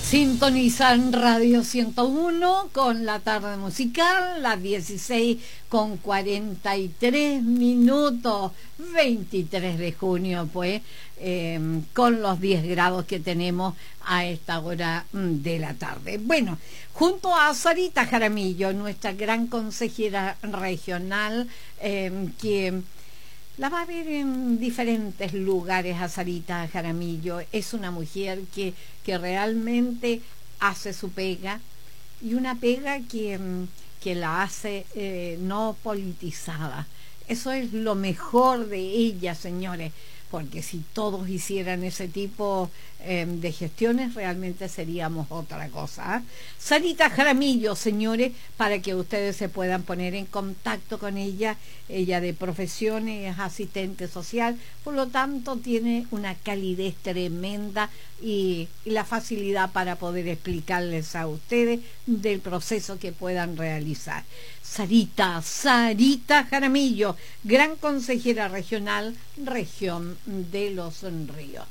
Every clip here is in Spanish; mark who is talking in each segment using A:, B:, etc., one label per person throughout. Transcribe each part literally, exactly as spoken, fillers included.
A: Sintonizan Radio ciento uno con la tarde musical, las dieciséis con cuarenta y tres minutos, veintitrés de junio, pues, eh, con los diez grados que tenemos a esta hora de la tarde. Bueno, junto a Sarita Jaramillo, nuestra gran consejera regional, eh, que la va a ver en diferentes lugares a Sarita Jaramillo. Es una mujer que, que realmente hace su pega, y una pega que, que la hace eh, no politizada. Eso es lo mejor de ella, señores, porque si todos hicieran ese tipo eh, de gestiones, realmente seríamos otra cosa, ¿eh? Sarita Jaramillo, señores, para que ustedes se puedan poner en contacto con ella. Ella de profesión es asistente social, por lo tanto tiene una calidez tremenda y, y la facilidad para poder explicarles a ustedes del proceso que puedan realizar. Sarita, Sarita Jaramillo, gran consejera regional, región de Los Ríos.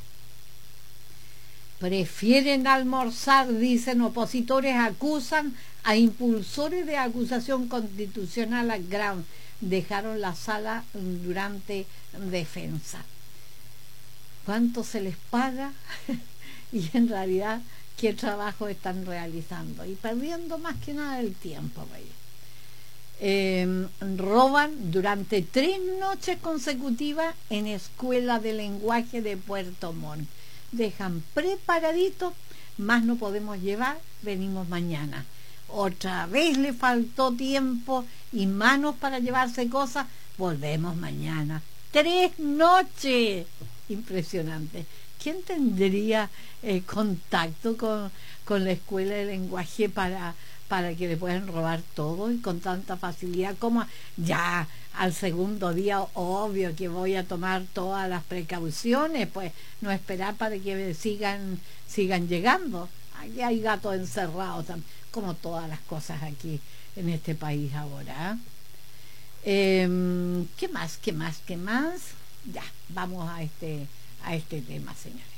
A: Prefieren almorzar, dicen opositores, acusan a impulsores de acusación constitucional a Gran. Dejaron la sala durante defensa. ¿Cuánto se les paga? Y en realidad, ¿qué trabajo están realizando? Y perdiendo más que nada el tiempo, rey. Eh, roban durante tres noches consecutivas en Escuela de Lenguaje de Puerto Montt. Dejan preparadito, más no podemos llevar, venimos mañana. Otra vez le faltó tiempo y manos para llevarse cosas, volvemos mañana. Tres noches, impresionante. ¿Quién tendría eh, contacto con, con la Escuela de Lenguaje para para que le puedan robar todo y con tanta facilidad? Como ya al segundo día, obvio que voy a tomar todas las precauciones, pues no esperar para que sigan sigan llegando. Aquí hay gatos encerrados, como todas las cosas aquí en este país ahora, ¿eh? Eh, ¿qué más? ¿Qué más? ¿Qué más? Ya, vamos a este a este tema, señor.